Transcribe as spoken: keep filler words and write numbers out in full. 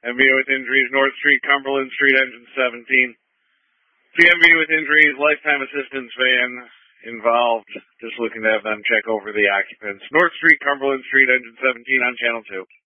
M V A with injuries, North Street, Cumberland Street, engine seventeen. P M V with injuries, lifetime assistance van involved. Just looking to have them check over the occupants. North Street, Cumberland Street, engine seventeen on channel two.